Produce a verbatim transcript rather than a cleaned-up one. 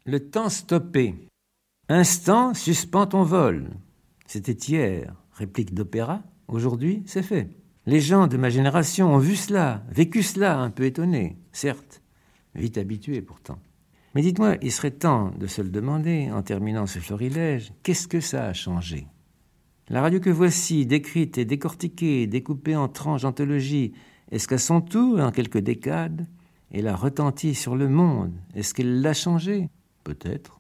Le temps stoppé. Instant, suspends ton vol. C'était hier, réplique d'opéra. Aujourd'hui, c'est fait. Les gens de ma génération ont vu cela, vécu cela, un peu étonnés, certes, vite habitués pourtant. Mais dites-moi, il serait temps de se le demander, en terminant ce florilège, qu'est-ce que ça a changé ? La radio que voici, décrite et décortiquée, découpée en tranches d'anthologie, est-ce qu'à son tour, en quelques décades, elle a retenti sur le monde ? Est-ce qu'elle l'a changé ? Peut-être.